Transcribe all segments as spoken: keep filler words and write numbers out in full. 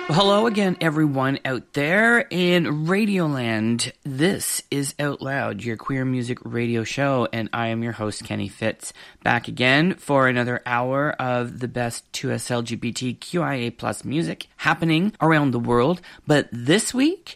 Well, hello again, everyone out there in Radioland. This is Out Loud, your queer music radio show, and I am your host, Kenny Fitz, back again for another hour of the best two S L G B T Q I A plus music happening around the world. But this week,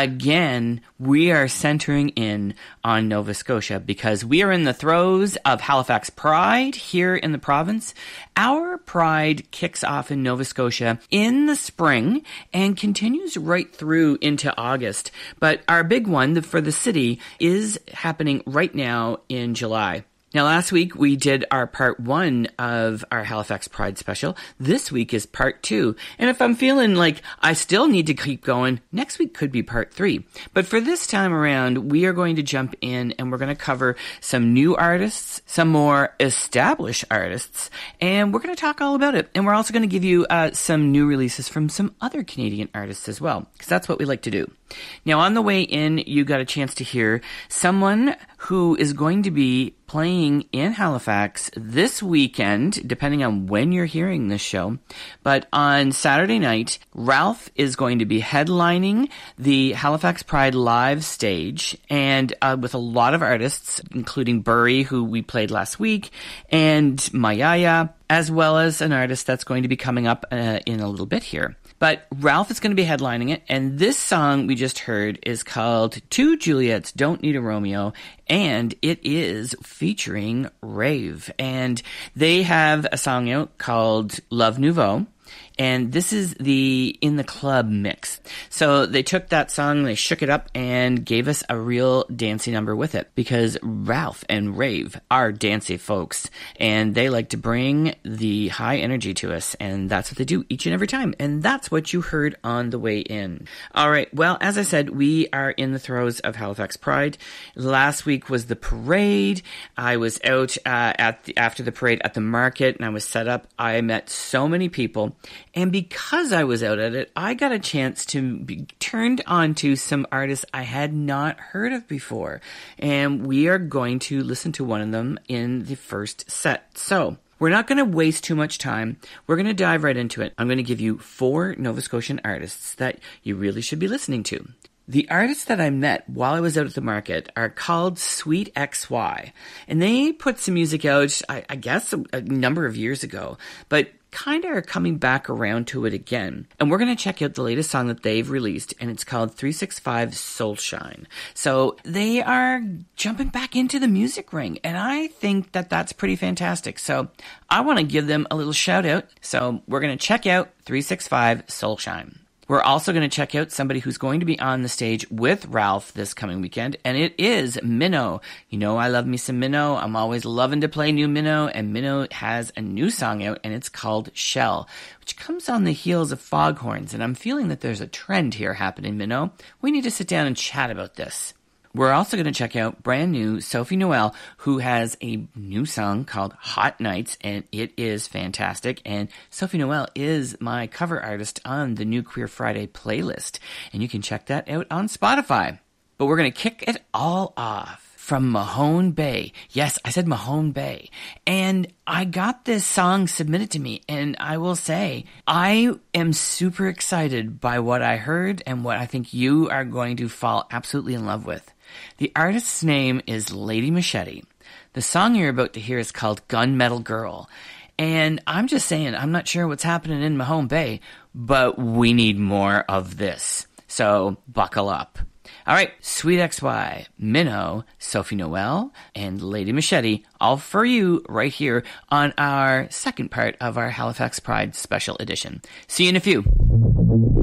again, we are centering in on Nova Scotia because we are in the throes of Halifax Pride here in the province. Our Pride kicks off in Nova Scotia in the spring and continues right through into August. But our big one for the city is happening right now in July. Now, last week we did our part one of our Halifax Pride special. This week is part two. And if I'm feeling like I still need to keep going, next week could be part three. But for this time around, we are going to jump in and we're going to cover some new artists, some more established artists, and we're going to talk all about it. And we're also going to give you uh, some new releases from some other Canadian artists as well, because that's what we like to do. Now, on the way in, you got a chance to hear someone who is going to be playing in Halifax this weekend, depending on when you're hearing this show. But on Saturday night, Ralph is going to be headlining the Halifax Pride live stage, and uh, with a lot of artists, including Burry, who we played last week, and Mayaya, as well as an artist that's going to be coming up uh, in a little bit here. But Ralph is going to be headlining it, and this song we just heard is called Two Juliets Don't Need a Romeo, and it is featuring Rave. And they have a song out called Love Nouveau, and this is the In the Club mix. So they took that song, they shook it up, and gave us a real dancey number with it, because Ralph and Rave are dancey folks, and they like to bring the high energy to us, and that's what they do each and every time, and that's what you heard on the way in. All right, well, as I said, we are in the throes of Halifax Pride. Last week was the parade. I was out uh, at the, after the parade at the market, and I was set up. I met so many people. And because I was out at it, I got a chance to be turned on to some artists I had not heard of before. And we are going to listen to one of them in the first set. So we're not going to waste too much time. We're going to dive right into it. I'm going to give you four Nova Scotian artists that you really should be listening to. The artists that I met while I was out at the market are called Sweet X Y. And they put some music out, I, I guess, a, a number of years ago. But kind of are coming back around to it again. And we're going to check out the latest song that they've released, and it's called three sixty-five Soulshine. So they are jumping back into the music ring, and I think that that's pretty fantastic. So I want to give them a little shout out. So we're going to check out three sixty-five Soulshine. We're also going to check out somebody who's going to be on the stage with Ralph this coming weekend, and it is Minnow. You know I love me some Minnow. I'm always loving to play new Minnow, and Minnow has a new song out, and it's called Shell, which comes on the heels of Foghorns, and I'm feeling that there's a trend here happening, Minnow. We need to sit down and chat about this. We're also going to check out brand new Sophie Noel, who has a new song called Hot Nights, and it is fantastic. And Sophie Noel is my cover artist on the new Queer Friday playlist, and you can check that out on Spotify. But we're going to kick it all off from Mahone Bay. Yes, I said Mahone Bay. And I got this song submitted to me, and I will say, I am super excited by what I heard and what I think you are going to fall absolutely in love with. The artist's name is Lady Machete. The song you're about to hear is called Gunmetal Girl. And I'm just saying, I'm not sure what's happening in Mahone Bay, but we need more of this. So buckle up. All right, Sweet X Y, Minnow, Sophie Noel, and Lady Machete, all for you right here on our second part of our Halifax Pride special edition. See you in a few.